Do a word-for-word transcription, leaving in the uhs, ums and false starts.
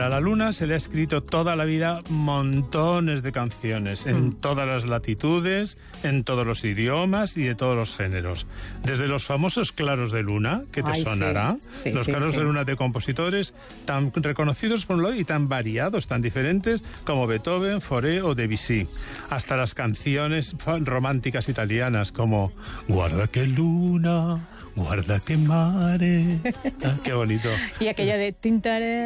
a la luna se le ha escrito toda la vida montones de canciones, en mm. todas las latitudes, en todos los idiomas y de todos los géneros. Desde los famosos claros de luna, que te Ay, sonará, sí. Sí, los sí, claros sí. de luna de compositores tan reconocidos por lo y tan variados, tan diferentes como Beethoven, Fauré o Debussy, hasta las canciones románticas italianas como Guarda que luna, guarda que mare. Ah, qué bonito. Y aquella de Tintaré.